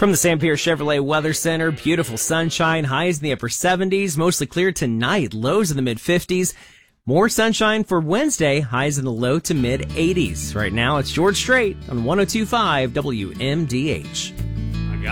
From the Sam Pierce Chevrolet Weather Center, beautiful sunshine, highs in the upper 70s, mostly clear tonight, lows in the mid 50s. More sunshine for Wednesday, highs in the low to mid 80s. Right now, it's George Strait on 102.5 WMDH.